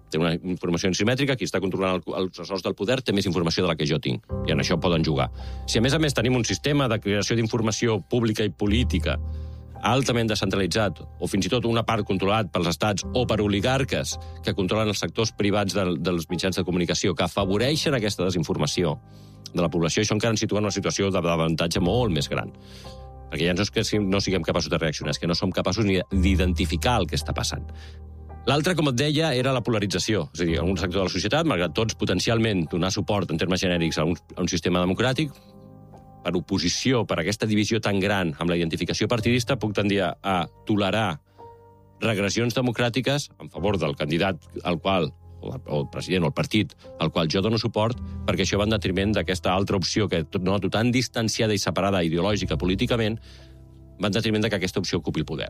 té una informació asimètrica, qui està controlant els ressorts del poder té més informació de la que jo tinc, i en això poden jugar. Si a més tenim un sistema de creació d'informació pública i política altament descentralitzat, o fins i tot una part controlat pels estats o per oligarques que controlen els sectors privats dels mitjans de comunicació, que afavoreixen aquesta desinformació de la població, això encara ens situa en una situació d'avantatge molt més gran. Perquè ja no és que no siguem capaços de reaccionar, és que no som capaços ni d'identificar el que està passant. L'altre, com et deia, era la polarització. És a dir, en un sector de la societat, malgrat tots potencialment donar suport en termes genèrics a un sistema democràtic, per oposició, per aquesta divisió tan gran amb la identificació partidista, puc tendir a tolerar regressions democràtiques en favor del candidat al qual, o el president o el partit al qual jo dono suport, perquè això va en detriment d'aquesta altra opció que noto tan distanciada i separada ideològica políticament, va en detriment que aquesta opció ocupi el poder.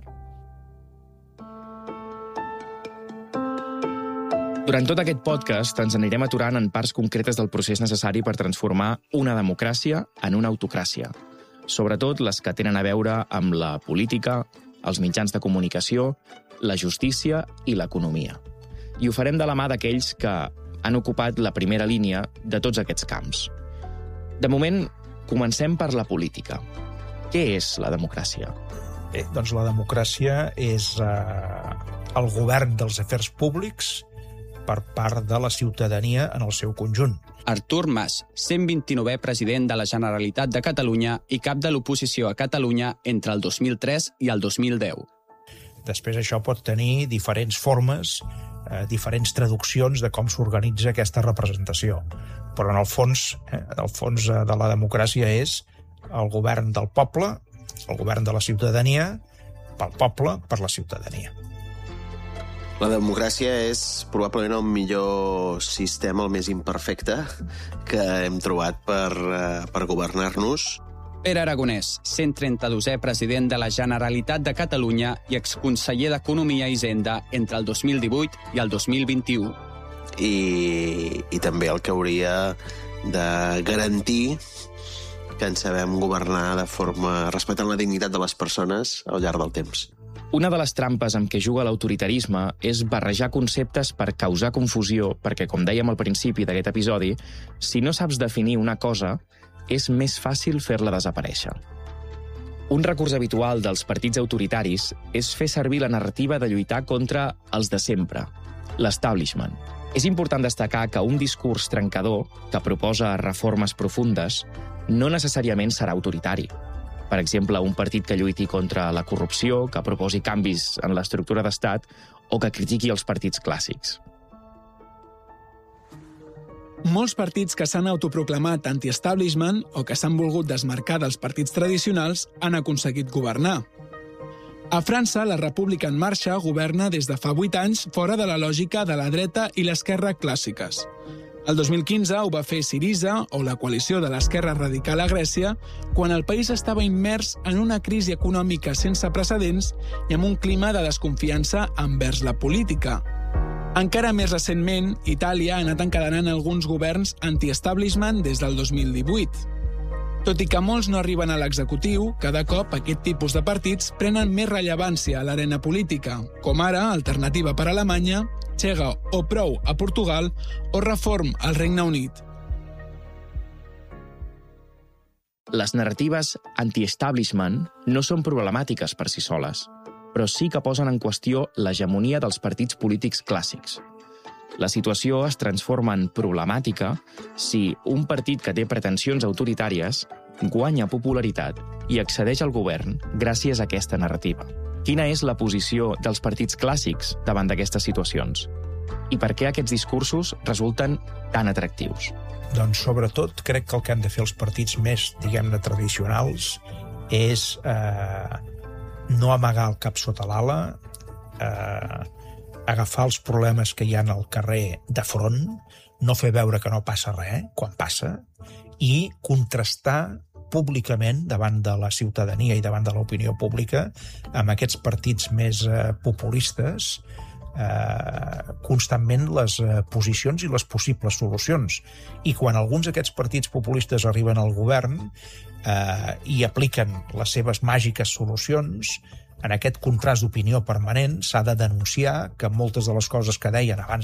Durant tot aquest podcast ens anirem aturant en parts concretes del procés necessari per transformar una democràcia en una autocràcia. Sobretot les que tenen a veure amb la política, els mitjans de comunicació, la justícia i l'economia. I ho farem de la mà d'aquells que han ocupat la primera línia de tots aquests camps. De moment, comencem per la política. Què és la democràcia? Bé, doncs la democràcia és el govern dels afers públics per part de la ciutadania en el seu conjunt. Artur Mas, 129è president de la Generalitat de Catalunya i cap de l'oposició a Catalunya entre el 2003 i el 2010. Després això pot tenir diferents formes, diferents traduccions de com s'organitza aquesta representació. Però en el fons de la democràcia és el govern del poble, el govern de la ciutadania, pel poble, per la ciutadania. La democràcia és probablement el millor sistema, el més imperfecte, que hem trobat per governar-nos. Pere Aragonès, 132è president de la Generalitat de Catalunya i exconseller d'Economia i Hisenda entre el 2018 i el 2021. I també el que hauria de garantir que ens sabem governar de forma respectant la dignitat de les persones al llarg del temps. Una de les trampes amb què juga l'autoritarisme és barrejar conceptes per causar confusió, perquè, com dèiem al principi d'aquest episodi, si no saps definir una cosa, és més fàcil fer-la desaparèixer. Un recurs habitual dels partits autoritaris és fer servir la narrativa de lluitar contra els de sempre, l'establishment. És important destacar que un discurs trencador que proposa reformes profundes no necessàriament serà autoritari. Per exemple, un partit que lluiti contra la corrupció, que proposi canvis en l'estructura d'estat o que critiqui els partits clàssics. Molts partits que s'han autoproclamat anti-establishment o que s'han volgut desmarcar dels partits tradicionals han aconseguit governar. A França, la República en Marxa governa des de fa 8 anys fora de la lògica de la dreta i l'esquerra clàssiques. El 2015 ho va fer Syriza, o la coalició de l'esquerra radical a Grècia, quan el país estava immers en una crisi econòmica sense precedents i amb un clima de desconfiança envers la política. Encara més recentment, Itàlia ha anat encadenant alguns governs anti-establishment des del 2018. Tot i que molts no arriben a l'executiu, cada cop aquest tipus de partits prenen més rellevància a l'arena política, com ara Alternativa per Alemanya, Chega o Prou a Portugal o Reform al Regne Unit. Les narratives anti-establishment no són problemàtiques per si soles, però sí que posen en qüestió l'hegemonia dels partits polítics clàssics. La situació es transforma en problemàtica si un partit que té pretensions autoritàries guanya popularitat i accedeix al govern gràcies a aquesta narrativa. Quina és la posició dels partits clàssics davant d'aquestes situacions? I per què aquests discursos resulten tan atractius? Doncs, sobretot, crec que el que han de fer els partits més, diguem-ne, tradicionals és no amagar el cap sota l'ala, agafar els problemes que hi ha al carrer de front, no fer veure que no passa res quan passa, i contrastar públicament davant de la ciutadania i davant de l'opinió pública amb aquests partits més populistes constantment les posicions i les possibles solucions. I quan alguns d'aquests partits populistes arriben al govern i apliquen les seves màgiques solucions, en aquest contrast d'opinió permanent s'ha de denunciar que moltes de les coses que deien abans